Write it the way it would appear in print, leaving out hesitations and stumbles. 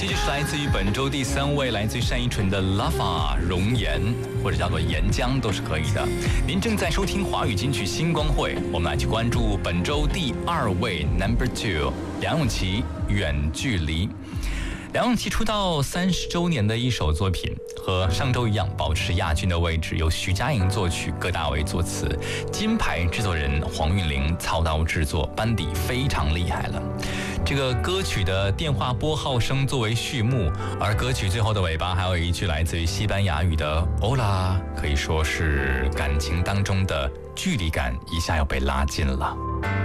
这就是来自于本周第3位，来自于单依纯的 Lava 容颜，或者叫做岩浆都是可以的。您正在收听华语金曲星光会，我们来去关注本周第2位 Number 2， 梁咏琪远距离。梁咏琪出道30周年的一首作品，和上周一样保持亚军的位置，由徐佳莹作曲，葛大为作词，金牌制作人黄韵玲操刀制作，班底非常厉害了。这个歌曲的电话拨号声作为序幕，而歌曲最后的尾巴还有一句来自于西班牙语的 Hola， 可以说是感情当中的距离感一下又被拉近了。